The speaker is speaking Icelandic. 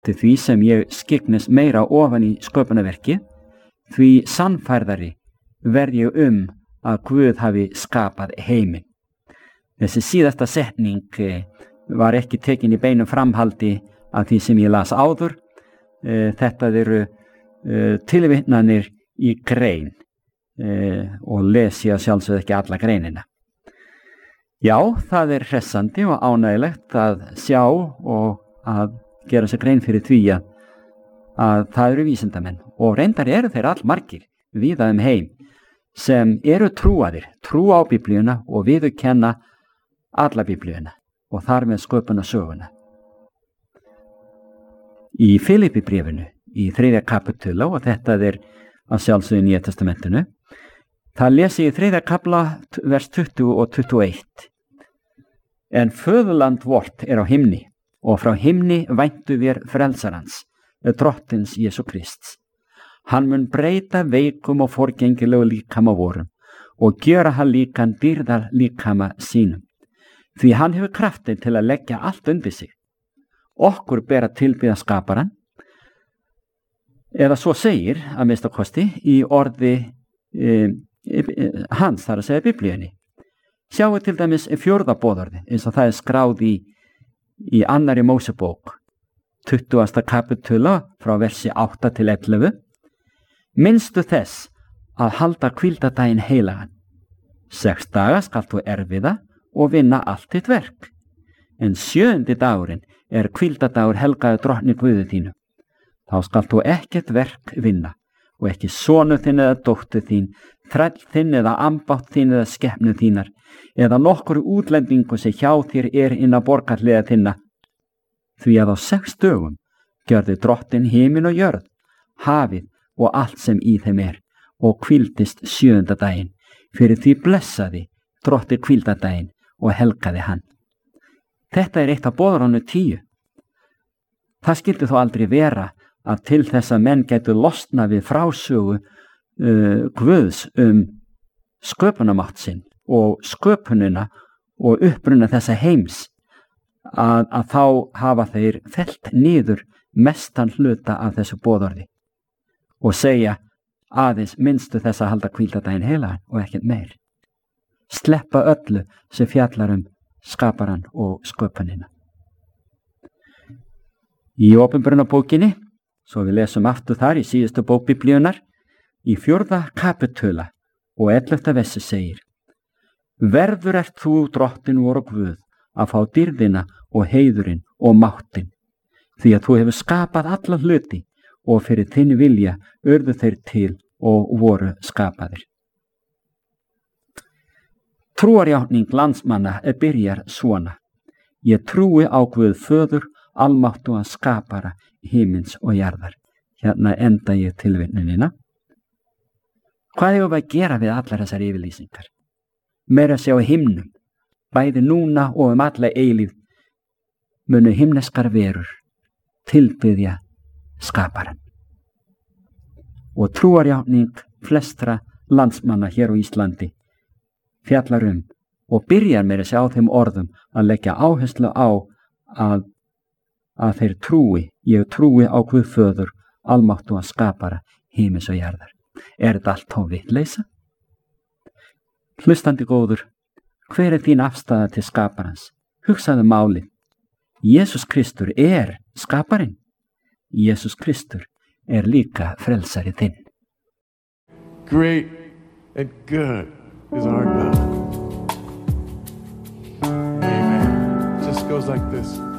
til því sem ég skygnist meira ofan í sköpunarverki, því sannfærðari verð ég að Guð hafi skapað heiminn. Þessi síðasta setning var ekki tekin í beinum framhaldi af því sem ég las áður. Þetta eru tilvitnanir í grein og les ég að sjálfsögðu ekki alla greinina. Já, það er hressandi og ánægilegt að sjá og að gera sér grein fyrir því að það eru vísindamenn og reyndar eru þeir allmargir víða heim sem eru trúaðir, trú á Biblíuna og viðurkenna alla Biblíuna og þar með sköpunarsöguna. Í Filippibréfinu, í 3. kapítula, og þetta er að sjálfsögðu í Nýja testamentinu, það lesi í 3. kapla vers 20 og 21. En föðurland vort á himni, og frá himni væntu vér frelsarans, drottins Jesú Krists. Hann mun breyta veikum og forgengilegu líkama vorum og gjöra hann líkan dýrðar líkama sínum. Því hann hefur kraftin til að leggja allt undir sig. Okkur ber að tilbiðja skaparan, eða svo segir að minnsta kosti í orði hans, þar að segja Biblíunni. Sjáu til dæmis 4. boðorði, eins og það er skráð í 2. Mósebók, 20. kapítula frá versi 8 til 11. Minnstu þess að halda hvíldardaginn heilagan. 6 daga skalt þú erfiða og vinna allt þitt verk. En 7. dagurinn er hvíldardagur helgaður drottni Guði þínu. Þá skalt þú ekkert verk vinna og ekki sonu þinn eða dóttur þín, þræll þinn eða ambátt þín eða skepnu þínar, eða nokkur útlendingu sem hjá þér inn að borgarhliða þinna. Því að á 6 dögum gjörði drottin himin og jörð, hafið og allt sem í þeim og hvíldist 7. daginn, fyrir því blessaði drotti hvíldardaginn og helgaði hann. Þetta er eitt af boðorðunum 10. Það skyldi þó aldrei vera að til þess að menn gætu losna við frásögu Guðs sköpunarmátt sinn og sköpunina og uppruna þessa heims, að þá hafa þeir fellt niður mestan hluta af þessu boðorði og segja aðeins minnstu þess að halda hvíldardaginn heilagan og ekkert meir. Sleppa öllu sem fjallar skaparan og sköpunina. Í Opinberunarbókinni, svo við lesum aftur þar í síðustu bók Biblíunar, í 4. kapítula og 11. versi segir: Verður ert þú drottin vor og Guð að fá dýrðina og heiðurinn og máttin, því að þú hefur skapað alla hluti og fyrir þinn vilja urðu þeir til og voru skapaðir. Trúarjátning landsmanna byrjar svona: Ég trúi á Guð föður, almáttugan skapara himins og jarðar. Hérna enda ég tilvitnunina. Hvað eigum við að gera við allar þessar yfirlýsingar? Meira að sjá himnum, bæði núna og alla eilífð, munu himneskar verur tilbiðja skaparan. Og trúarjátning flestra landsmanna hér á Íslandi fjallar og byrjar meira að sjá þeim orðum að leggja áherslu á að þeir trúi, ég trúi á Guð föður, almáttugan skapara himins og jarðar. Er þetta allt tóm vitleysa? Hlustandi góður, hver er þín afstaða til skaparans? Hugsaðu málið. Jesús Kristur er skaparinn. Jesús Kristur er líka frelsari þinn. Great and good is our God. Amen. It just goes like this.